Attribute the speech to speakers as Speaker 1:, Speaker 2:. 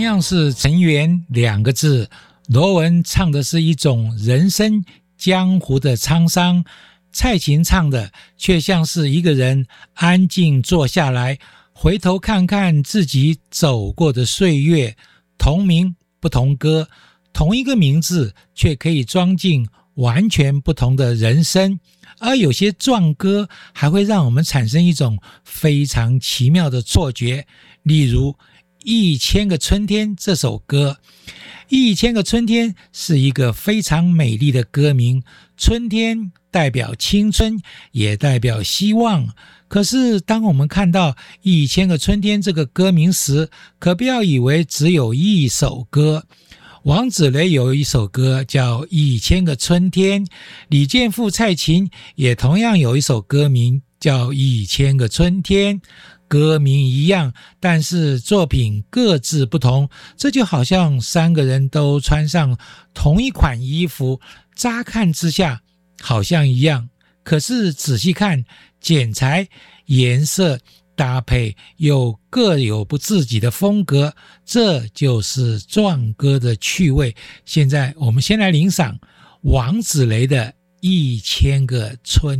Speaker 1: 样是尘缘两个字，罗文唱的是一种人生江湖的沧桑，蔡琴唱的却像是一个人安静坐下来，回头看看自己走过的岁月。同名不同歌，同一个名字却可以装进完全不同的人生。而有些壮歌还会让我们产生一种非常奇妙的错觉，例如1000个春天这首歌。1000个春天是一个非常美丽的歌名，春天代表青春，也代表希望。可是当我们看到1000个春天这个歌名时，可不要以为只有一首歌。王子雷有一首歌叫1000个春天，李健富、蔡琴也同样有一首歌名叫1000个春天。歌名一样，但是作品各自不同，这就好像3个人都穿上同一款衣服，乍看之下好像一样，可是仔细看，剪裁、颜色、搭配又各有不自己的风格，这就是壮歌的趣味。现在我们先来欣赏王子雷的1000个春